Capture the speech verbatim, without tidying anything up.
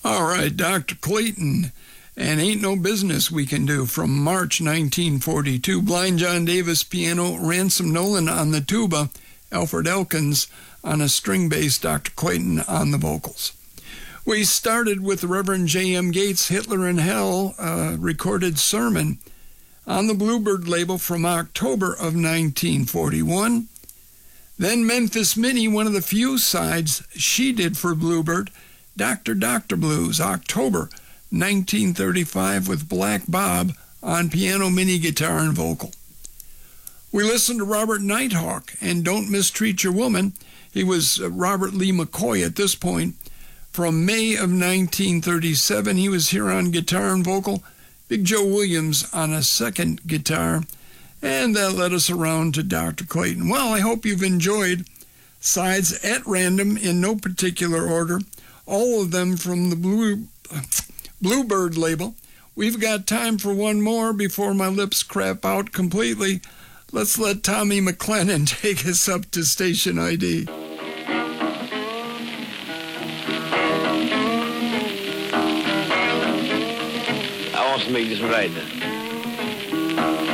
All right, Doctor Clayton, and Ain't No Business We Can Do from March nineteen forty-two. Blind John Davis piano, Ransom Nolan on the tuba, Alfred Elkins on a string bass, Doctor Clayton on the vocals. We started with the Reverend J M Gates' Hitler in Hell uh, recorded sermon on the Bluebird label from October of nineteen forty-one. Then Memphis Minnie, one of the few sides she did for Bluebird, Doctor Doctor Blues, October nineteen thirty-five, with Black Bob on piano, mini guitar, and vocal. We listened to Robert Nighthawk and Don't Mistreat Your Woman. He was uh, Robert Lee McCoy at this point. From May of nineteen thirty-seven, he was here on guitar and vocal, Big Joe Williams on a second guitar, and that led us around to Doctor Clayton. Well, I hope you've enjoyed sides at random in no particular order, all of them from the Blue, Bluebird label. We've got time for one more before my lips crap out completely. Let's let Tommy McLennan take us up to station I D. I want to make this right.